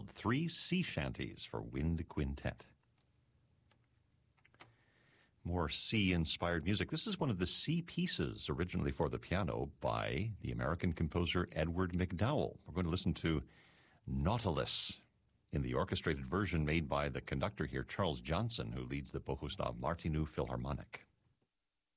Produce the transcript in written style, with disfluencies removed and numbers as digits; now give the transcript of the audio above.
called Three Sea Shanties for Wind Quintet. More sea-inspired music. This is one of the sea pieces originally for the piano by the American composer Edward McDowell. We're going to listen to Nautilus in the orchestrated version made by the conductor here, Charles Johnson, who leads the Bohuslav Martinu Philharmonic.